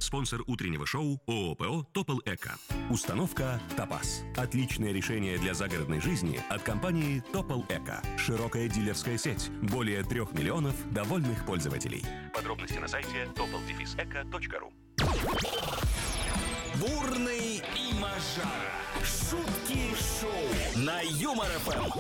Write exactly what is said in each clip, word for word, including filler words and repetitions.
Спонсор утреннего шоу ООО ПО «Топол Эко». Установка «Топаз». Отличное решение для загородной жизни от компании «Топол Эко». Широкая дилерская сеть. Более трех миллионов довольных пользователей. Подробности на сайте топол эко точка ру. Бурный и Мажара. Шутки шоу на Юмор ФМ.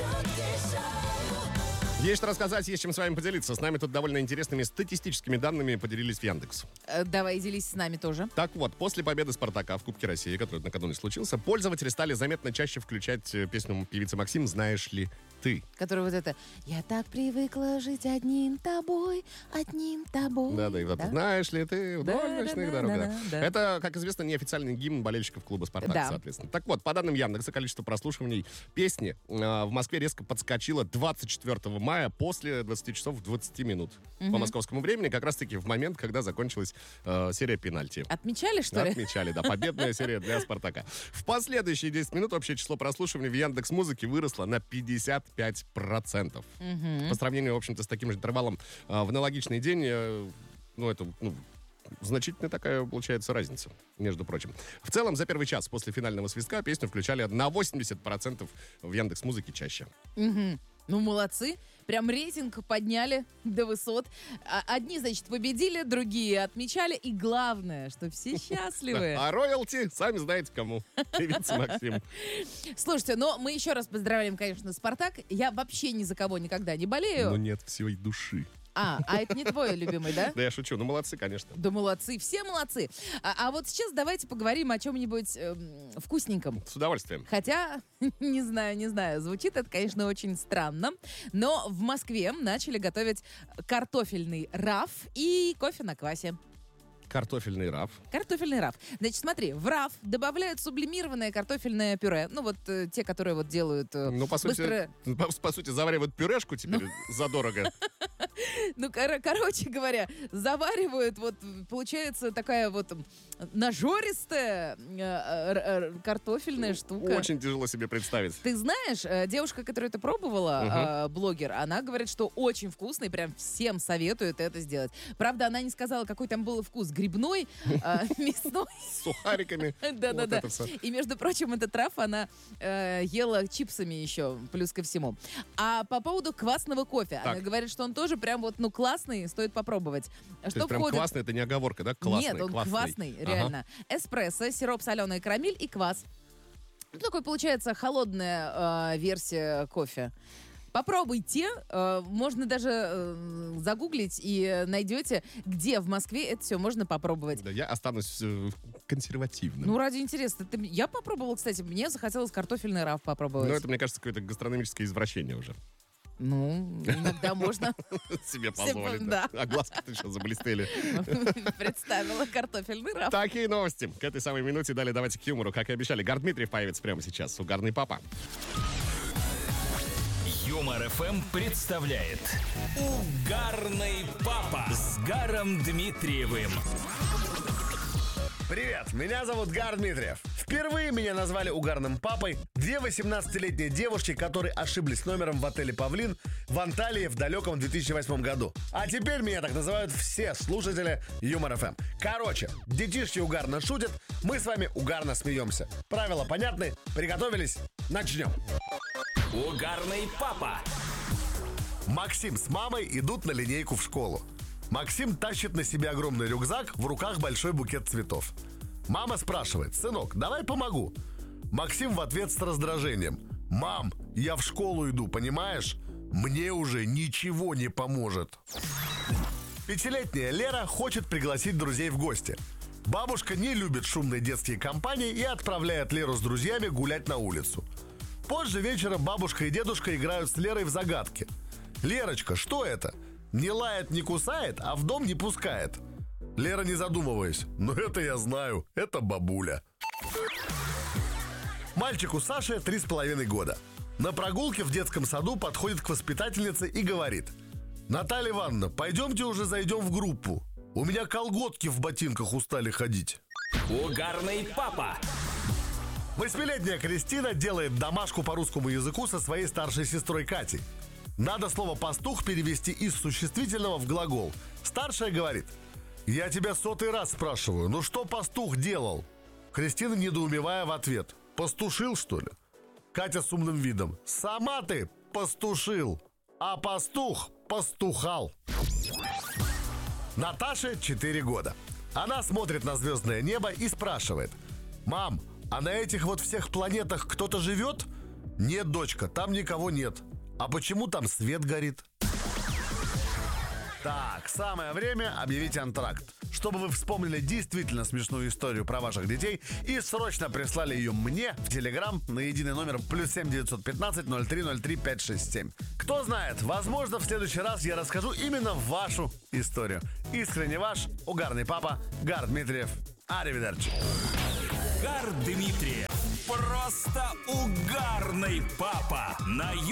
Есть что рассказать, есть чем с вами поделиться. С нами тут довольно интересными статистическими данными поделились в Яндекс. Давай, делись с нами тоже. Так вот, после победы «Спартака» в Кубке России, который накануне случился, пользователи стали заметно чаще включать песню певицы Максим «Знаешь ли ты?». Которая вот это «Я так привыкла жить одним тобой, одним тобой». Да-да, и вот да? «Знаешь ли ты вдоль Да, ночных да, дорог». да, да. да, да. Это, как известно, неофициальный гимн болельщиков клуба «Спартак», Да. соответственно. Так вот, по данным Яндекса, количество прослушиваний песни э, в Москве резко подскочило двадцать четвёртого мая после двадцати часов двадцати минут. Угу. По московскому времени, как раз-таки в момент, когда закончилась э, серия пенальти. Отмечали, что ли? Отмечали, да. Победная серия для «Спартака». В последующие десять минут общее число прослушиваний в Яндекс.Музыке выросло на пятьдесят пять процентов. Угу. По сравнению, в общем-то, с таким же интервалом э, в аналогичный день, э, ну, это... Ну, значительная такая, получается, разница, между прочим. В целом, за первый час после финального свистка песню включали на восемьдесят процентов в Яндекс.Музыке чаще. Угу. Ну, молодцы. Прям рейтинг подняли до высот. А- Одни, значит, победили, другие отмечали. И главное, что все счастливы. А роялти, сами знаете кому. Певица Максим. Слушайте, но мы еще раз поздравляем, конечно, «Спартак». Я вообще ни за кого никогда не болею. Но нет всей души. А, а это не твой любимый, да? Да я шучу, ну молодцы, конечно. Да молодцы, все молодцы. А, а вот сейчас давайте поговорим о чем-нибудь эм, вкусненьком. С удовольствием. Хотя, не знаю, не знаю, звучит это, конечно, очень странно, но в Москве начали готовить картофельный раф и кофе на квасе. Картофельный раф. Картофельный раф. Значит, смотри, в раф добавляют сублимированное картофельное пюре. Ну, вот э, те, которые вот делают э, Ну, по быстро... сути, по, по сути, заваривают пюрешку теперь задорого. Ну, кор- короче говоря, заваривают, вот, получается такая вот нажористая э, э, э, картофельная штука. Очень тяжело себе представить. Ты знаешь, э, девушка, которая это пробовала, э, блогер, она говорит, что очень вкусно и прям всем советует это сделать. Правда, она не сказала, какой там был вкус. Грибной, э, мясной. С сухариками. Да-да-да. И, между прочим, этот раф она э, ела чипсами еще, плюс ко всему. А по поводу квасного кофе. Так. Она говорит, что он тоже прям вот, ну, классный, стоит попробовать. То Что есть прям входит... классный, это не оговорка, да? Классный, Нет, он классный. квасный, Ага. реально. Эспрессо, сироп соленый карамель и квас. Ну, такой, получается, холодная э, версия кофе. Попробуйте, э, можно даже э, загуглить и найдете, где в Москве это все можно попробовать. Да, я останусь э, консервативным. Ну, ради интереса. Ты- Я попробовала, кстати, мне захотелось картофельный раф попробовать. Но это, мне кажется, какое-то гастрономическое извращение уже. Ну, иногда можно. Себе позволить, да. да. А глазки-то сейчас заблестели. Представила картофельный раф. Такие новости. К этой самой минуте далее давайте к юмору. Как и обещали, Гар Дмитриев появится прямо сейчас. Угарный папа. Юмор ФМ представляет Угарный папа с Гаром Дмитриевым. Привет, меня зовут Гар Дмитриев. Впервые меня назвали угарным папой две восемнадцатилетние девушки, которые ошиблись номером в отеле «Павлин» в Анталии в далеком две тысячи восьмом году. А теперь меня так называют все слушатели Юмор ФМ. Короче, детишки угарно шутят, мы с вами угарно смеемся. Правила понятны? Приготовились? Начнем. Угарный папа. Максим с мамой идут на линейку в школу. Максим тащит на себе огромный рюкзак, в руках большой букет цветов. Мама спрашивает: «Сынок, давай помогу». Максим в ответ с раздражением: «Мам, я в школу иду, понимаешь? Мне уже ничего не поможет». Пятилетняя Лера хочет пригласить друзей в гости. Бабушка не любит шумные детские компании и отправляет Леру с друзьями гулять на улицу. Позже вечером бабушка и дедушка играют с Лерой в загадки. «Лерочка, что это? Не лает, не кусает, а в дом не пускает». Лера, не задумываясь: «Ну это я знаю, это бабуля». Мальчику Саше три с половиной года. На прогулке в детском саду подходит к воспитательнице и говорит: «Наталья Ивановна, пойдемте уже зайдем в группу. У меня колготки в ботинках устали ходить». Угарный папа. Восьмилетняя Кристина делает домашку по русскому языку со своей старшей сестрой Катей. Надо слово «пастух» перевести из существительного в глагол. Старшая говорит: Я тебя сотый раз спрашиваю, ну что пастух делал? Кристина, недоумевая в ответ. Пастушил, что ли? Катя с умным видом. Сама ты пастушил, а пастух пастухал. Наташе четыре года. Она смотрит на звездное небо и спрашивает. Мам, а на этих вот всех планетах кто-то живет? Нет, дочка, там никого нет. А почему там свет горит? Так, самое время объявить антракт. Чтобы вы вспомнили действительно смешную историю про ваших детей и срочно прислали ее мне в Телеграм на единый номер плюс семь девятьсот пятнадцать ноль три ноль три пять шесть семь. Кто знает, возможно, в следующий раз я расскажу именно вашу историю. Искренне ваш, угарный папа, Гар Дмитриев. Аривидерчи. Гар Дмитриев. Просто угарный папа. На